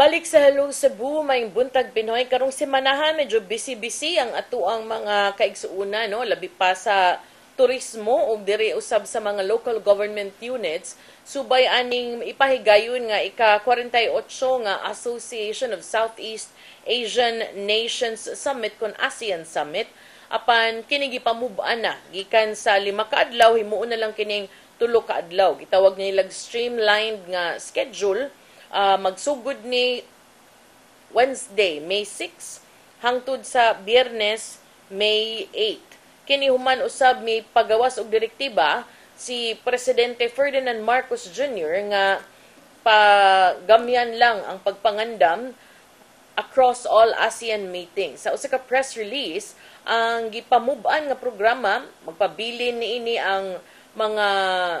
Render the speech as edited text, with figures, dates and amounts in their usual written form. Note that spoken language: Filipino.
Balik sa Hello Cebu, may buntag Pinoy. Karong semanahan, medyo busy-busy ang atuang mga kaigsuuna, no? Labi pa sa turismo o diri usab sa mga local government units. Subay aning ipahigayon nga ika-48 nga Association of Southeast Asian Nations Summit kon ASEAN Summit. Apan kini gipamub-an na gikan sa 5 ka adlaw, himuon na lang kining 3 ka adlaw. Gitawag nilang streamlined nga schedule. Magsugod ni Wednesday, May 6 hangtod sa Biyernes, May 8. Kini human usab may pagawas og direktiba si Presidente Ferdinand Marcos Jr. nga pagamyan lang ang pagpangandam across all ASEAN meetings. Sa usa ka press release, ang gipamub-an nga programa magpabilin niini ang mga